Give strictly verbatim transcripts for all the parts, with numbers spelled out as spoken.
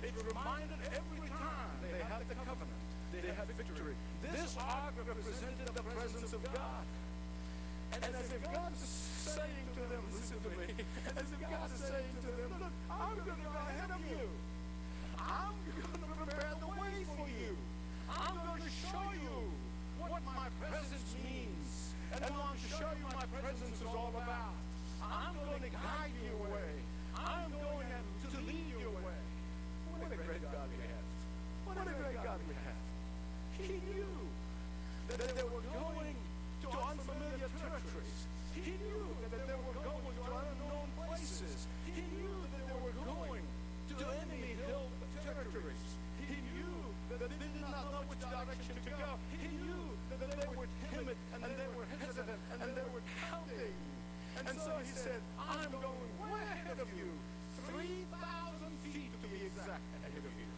it's reminded every time they had the covenant, they had victory. This ark represented the presence of God. And as if God is saying to them, listen to me, as if God is saying to them, look, I'm going to go ahead of you. I'm going to prepare the way for you. I'm going to show you what my presence means. And I'm going to show you my presence is all about. I'm going to guide you away. I'm going to lead you away. What a great God we have. What a great God we have. He knew that they were going to unfamiliar territories. He knew that they were going to unknown places. He knew that they were going to enemy-held territories. He knew that they did not know which direction to go. He knew that they were timid and they were hesitant and they were counting. And so he said, I'm going way ahead of you, three thousand feet to be exact ahead of you.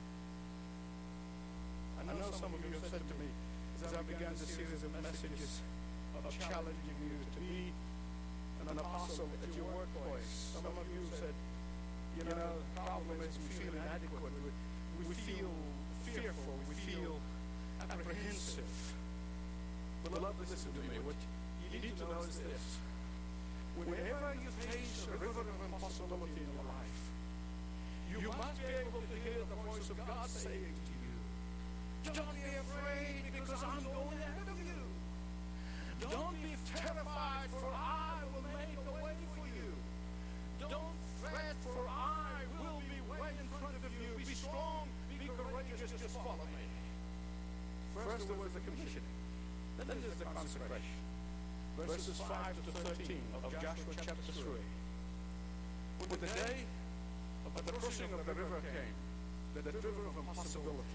I know some of you have said to me, as I began this series of messages of challenging you to be an apostle at your workplace. Some of you said, you know, the problem is we feel inadequate. We, we feel fearful. We feel apprehensive. But love, listen to me. What you need to know is this. Whenever you face a river of impossibility in your life, you must be able to hear the voice of God saying to you, don't be afraid because I'm going ahead of you. Don't be terrified for I will make a way for you. Don't fret for I will be way in front of you. Be strong, be courageous, just follow me. First there was the commissioning. Then there's the consecration. Verses five to thirteen of Joshua chapter three. When the day of the crossing of the river came, the river of impossibility,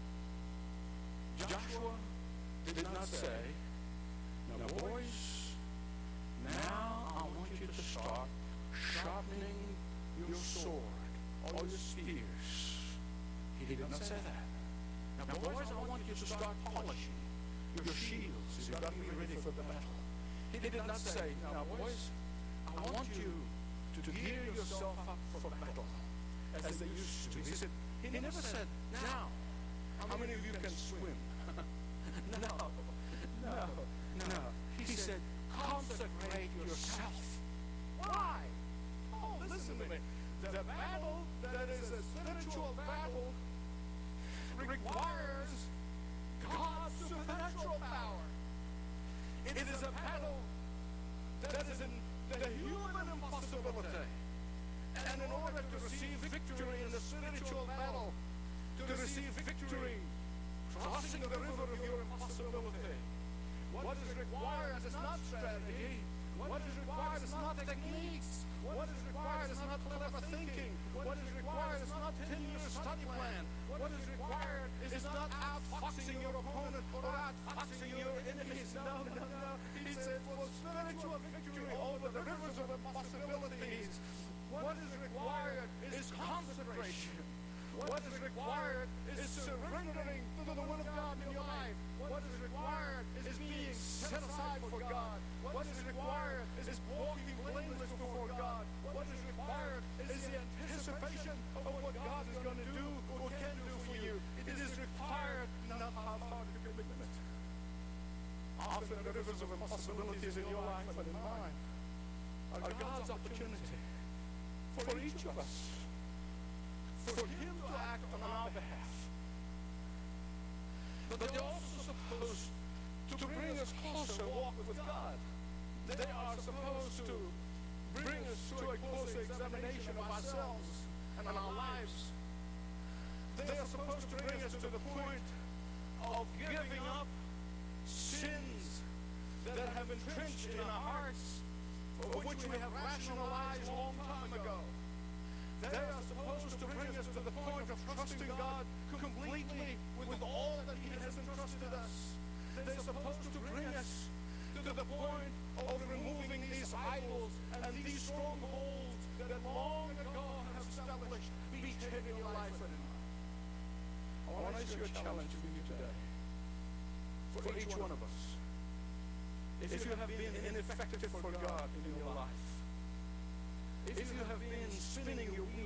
Joshua did not say, now boys, now I want you to start sharpening your sword or your spears. He did not say that. Now boys, I want you to start polishing your shields. You've got to be ready for the battle. He did not say, now boys, I want you to gear yourself up for battle, as they used to. He said, he never said, now, how many of you can swim? no, no, no. He said, consecrate yourself. Why? Oh, listen to me. The battle that is a spiritual battle requires God's supernatural power. It is a battle that is in the human impossibility. And in order to receive victory in the spiritual battle, to receive victory crossing the river of your impossibility, what is required is not strategy. What is required is not techniques. What is required is not clever thinking. What is required is not ten-year study plan. What is required is not outfoxing your opponent or outfoxing your enemies. No, no, no. He said for spiritual victory over the rivers of impossibilities, what is required is consecration. What is required is surrendering to the will of God in your life. What is required is being set aside for God. What is required is walking blameless before God. What is required is the anticipation of what God is going to do or can do for you. It is required, not half-hearted commitment. Often the rivers of impossibilities in your life and in mine are God's opportunity for each of us, for Him to act on our behalf. But they're also supposed to bring us closer walk with God. They are supposed to bring us to a closer examination of ourselves and our lives. They are supposed to bring us to the point of giving up sins that have entrenched in our hearts, for which we have rationalized a long time ago. They are supposed to bring us to the point of trusting God completely with all that He has entrusted us. They're supposed to bring us to the point of removing these idols and these strongholds that long ago have established beachhead in your life and in mine. I want to issue a challenge for you today, for each one of us. If you have been ineffective for God in your life, if you have been spinning your wheels